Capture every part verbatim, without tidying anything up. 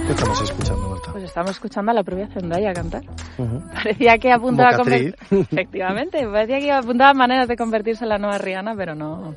¿Qué estamos escuchando, Marta? Pues estamos escuchando a la propia Zendaya cantar. Uh-huh. Parecía que apuntaba a convertir... Efectivamente, parecía que apuntaba a maneras de convertirse en la nueva Rihanna, pero no.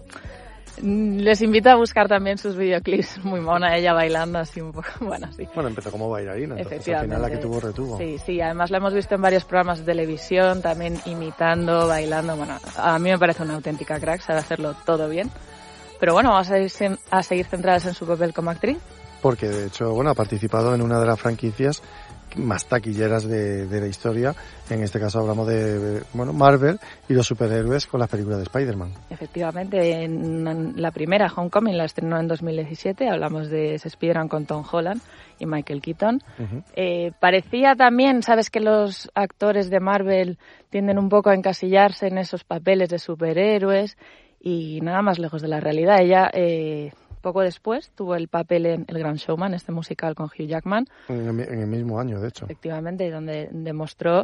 Les invito a buscar también sus videoclips, muy mona ella bailando así un poco, bueno, sí. Bueno, empezó como bailarina, entonces al final la que tuvo retuvo. Sí, sí, además la hemos visto en varios programas de televisión, también imitando, bailando, bueno, a mí me parece una auténtica crack, sabe hacerlo todo bien. Pero bueno, vamos a, ir, a seguir centradas en su papel como actriz. Porque de hecho, bueno, ha participado en una de las franquicias más taquilleras de, de la historia. En este caso hablamos de, bueno, Marvel y los superhéroes con las películas de Spider-Man. Efectivamente, en la primera, Homecoming, la estrenó en dos mil diecisiete. Hablamos de ese Spider-Man con Tom Holland y Michael Keaton. Uh-huh. Eh, parecía también, sabes que los actores de Marvel tienden un poco a encasillarse en esos papeles de superhéroes y nada más lejos de la realidad. Ella... Eh, Poco después tuvo el papel en El Gran Showman, este musical con Hugh Jackman. En el, en el mismo año, de hecho. Efectivamente, donde demostró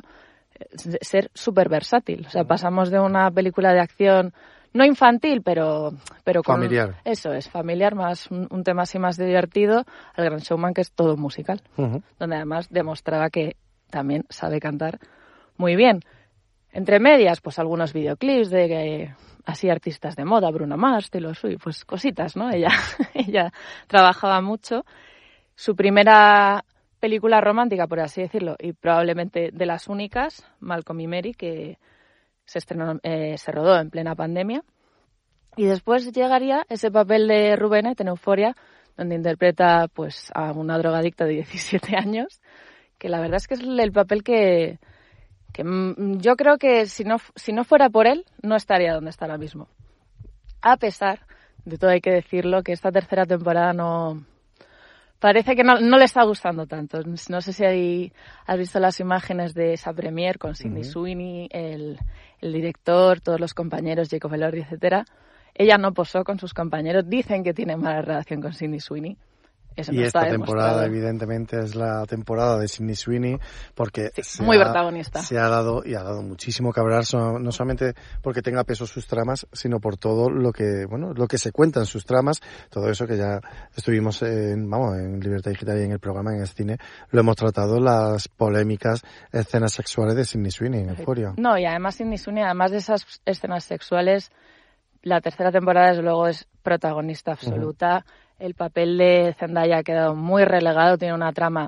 ser súper versátil. O sea, pasamos de una película de acción no infantil, pero... pero con, familiar. Eso es, familiar, más un, un tema así más divertido, al Gran Showman, que es todo musical. Uh-huh. Donde además demostraba que también sabe cantar muy bien. Entre medias, pues algunos videoclips de... que así artistas de moda, Bruno Mars, Taylor Swift, pues cositas, ¿no? Ella, ella trabajaba mucho. Su primera película romántica, por así decirlo, y probablemente de las únicas, Malcolm y Mary, que se estrenó, eh, se rodó en plena pandemia. Y después llegaría ese papel de Rubenet en Euphoria, donde interpreta pues a una drogadicta de diecisiete años, que la verdad es que es el papel que... que yo creo que si no, si no fuera por él, no estaría donde está ahora mismo. A pesar de todo, hay que decirlo, que esta tercera temporada no... Parece que no, no le está gustando tanto. No sé si hay, has visto las imágenes de esa premiere con Sydney uh-huh. Sweeney, el, el director, todos los compañeros, Jacob Elordi, etcétera. Ella no posó con sus compañeros. Dicen que tiene mala relación con Sydney Sweeney. Eso y no esta está temporada, evidentemente, es la temporada de Sydney Sweeney, porque sí, se muy ha, protagonista. Se ha dado, y ha dado muchísimo que hablar, no solamente porque tenga peso sus tramas, sino por todo lo que, bueno, lo que se cuenta en sus tramas, todo eso que ya estuvimos en, vamos, en Libertad Digital y en el programa, en el cine, lo hemos tratado, las polémicas escenas sexuales de Sydney Sweeney en Euphoria. No, y además Sydney Sweeney, además de esas escenas sexuales, la tercera temporada, desde luego, es protagonista absoluta. Uh-huh. El papel de Zendaya ha quedado muy relegado, tiene una trama...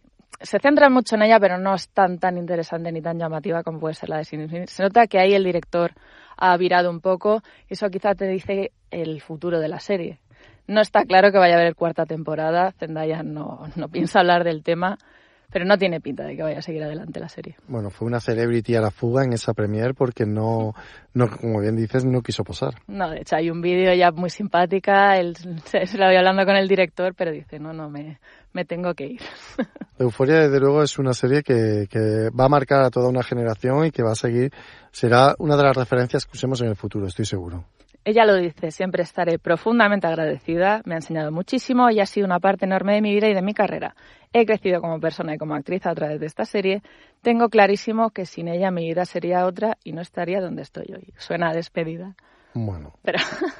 Se centra mucho en ella, pero no es tan tan interesante ni tan llamativa como puede ser la de Sydney. Se nota que ahí el director ha virado un poco y eso quizá te dice el futuro de la serie. No está claro que vaya a haber cuarta temporada, Zendaya no, no piensa hablar del tema, pero no tiene pinta de que vaya a seguir adelante la serie. Bueno, fue una celebrity a la fuga en esa premiere porque no, no, como bien dices, no quiso posar. No, de hecho hay un vídeo ya muy simpática, él se, se lo había hablando con el director, pero dice, no, no, me, me tengo que ir. Euphoria, desde luego, es una serie que, que va a marcar a toda una generación y que va a seguir, será una de las referencias que usemos en el futuro, estoy seguro. Ella lo dice, siempre estaré profundamente agradecida, me ha enseñado muchísimo y ha sido una parte enorme de mi vida y de mi carrera. He crecido como persona y como actriz a través de esta serie. Tengo clarísimo que sin ella mi vida sería otra y no estaría donde estoy hoy. Suena a despedida. Bueno, pero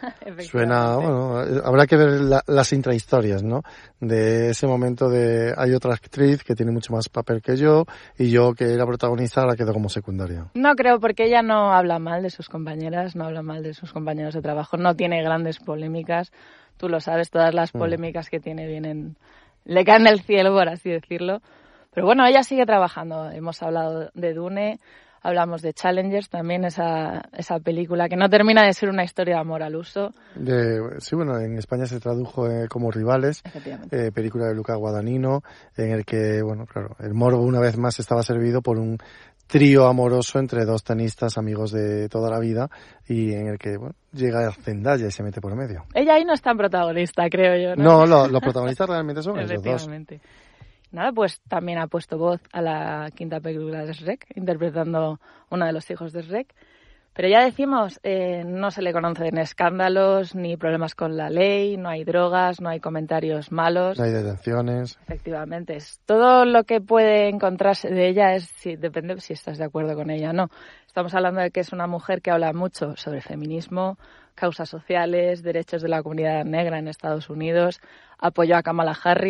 suena, bueno, habrá que ver la, las intrahistorias, ¿no? De ese momento de hay otra actriz que tiene mucho más papel que yo y yo que era protagonista la quedo como secundaria. No creo, porque ella no habla mal de sus compañeras, no habla mal de sus compañeros de trabajo, no tiene grandes polémicas. Tú lo sabes, todas las polémicas mm. que tiene vienen, le caen del cielo, por así decirlo. Pero bueno, ella sigue trabajando. Hemos hablado de Dune. Hablamos de Challengers, también esa esa película que no termina de ser una historia de amor al uso. De, sí, bueno, en España se tradujo eh, como Rivales, eh, película de Luca Guadagnino, en el que, bueno, claro, el morbo una vez más estaba servido por un trío amoroso entre dos tenistas amigos de toda la vida y en el que, bueno, llega Zendaya y se mete por medio. Ella ahí no es tan protagonista, creo yo, ¿no? No, lo, los protagonistas realmente son esos dos. Efectivamente. Nada, pues también ha puesto voz a la quinta película de Shrek, interpretando uno de los hijos de Shrek. Pero ya decimos, eh, no se le conocen escándalos ni problemas con la ley, no hay drogas, no hay comentarios malos. No hay detenciones. Efectivamente, es, todo lo que puede encontrarse de ella es si, depende si estás de acuerdo con ella o no. Estamos hablando de que es una mujer que habla mucho sobre feminismo, causas sociales, derechos de la comunidad negra en Estados Unidos, apoyó a Kamala Harris.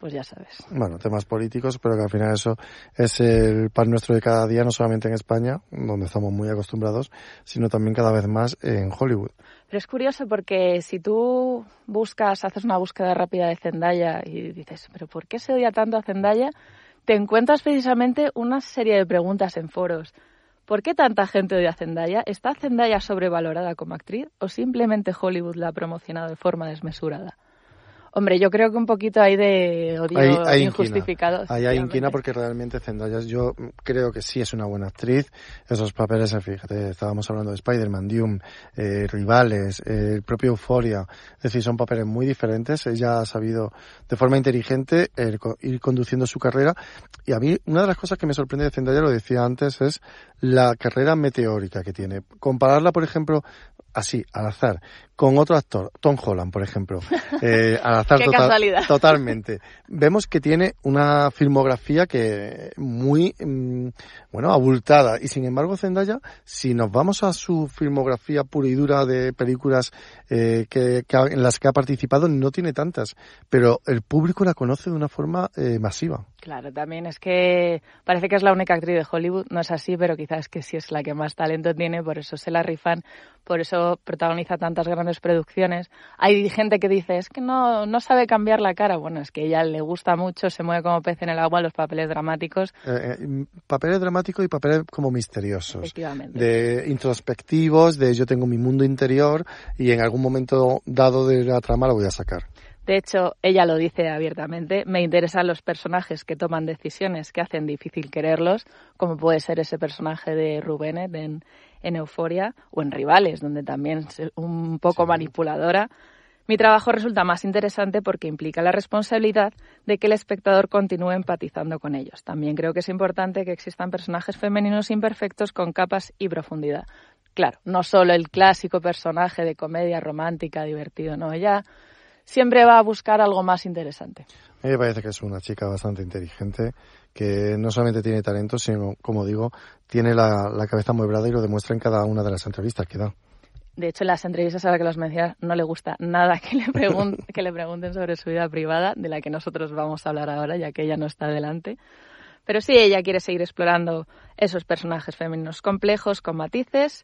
pues ya sabes. Bueno, temas políticos, pero que al final eso es el pan nuestro de cada día, no solamente en España, donde estamos muy acostumbrados, sino también cada vez más en Hollywood. Pero es curioso porque si tú buscas, haces una búsqueda rápida de Zendaya y dices, ¿pero por qué se odia tanto a Zendaya? Te encuentras precisamente una serie de preguntas en foros. ¿Por qué tanta gente odia a Zendaya? ¿Está Zendaya sobrevalorada como actriz o simplemente Hollywood la ha promocionado de forma desmesurada? Hombre, yo creo que un poquito hay de odio hay, hay injustificado. Ahí hay inquina porque realmente Zendaya, yo creo que sí es una buena actriz. Esos papeles, fíjate, estábamos hablando de Spider-Man, Dune, eh, Rivales, eh, el propio Euphoria. Es decir, son papeles muy diferentes. Ella ha sabido de forma inteligente eh, ir conduciendo su carrera. Y a mí, una de las cosas que me sorprende de Zendaya, lo decía antes, es la carrera meteórica que tiene. Compararla, por ejemplo, así, al azar, con otro actor, Tom Holland, por ejemplo, eh, al azar Qué total, casualidad. totalmente. Vemos que tiene una filmografía que muy, mmm, bueno, abultada. Y sin embargo, Zendaya, si nos vamos a su filmografía pura y dura de películas eh, que, que en las que ha participado, no tiene tantas. Pero el público la conoce de una forma eh, masiva. Claro, también es que parece que es la única actriz de Hollywood, no es así, pero quizás que sí es la que más talento tiene, por eso se la rifan, por eso protagoniza tantas grandes producciones. Hay gente que dice, es que no, no sabe cambiar la cara. Bueno, es que a ella le gusta mucho, se mueve como pez en el agua, los papeles dramáticos. Eh, eh, papeles dramáticos y papeles como misteriosos. Efectivamente. De introspectivos, de yo tengo mi mundo interior y en algún momento dado de la trama lo voy a sacar. De hecho, ella lo dice abiertamente, me interesan los personajes que toman decisiones que hacen difícil quererlos, como puede ser ese personaje de Rubenet en, en Euphoria o en Rivales, donde también es un poco sí. manipuladora. Mi trabajo resulta más interesante porque implica la responsabilidad de que el espectador continúe empatizando con ellos. También creo que es importante que existan personajes femeninos imperfectos con capas y profundidad. Claro, no solo el clásico personaje de comedia romántica divertido, no, ella siempre va a buscar algo más interesante. A mí me parece que es una chica bastante inteligente, que no solamente tiene talento, sino, como digo, tiene la, la cabeza amueblada y lo demuestra en cada una de las entrevistas que da. De hecho, en las entrevistas a las que los mencionas no le gusta nada que le, pregun- que le pregunten sobre su vida privada, de la que nosotros vamos a hablar ahora, ya que ella no está delante. Pero sí, ella quiere seguir explorando esos personajes femeninos complejos, con matices,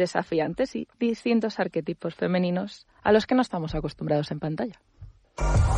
desafiantes y distintos arquetipos femeninos a los que no estamos acostumbrados en pantalla.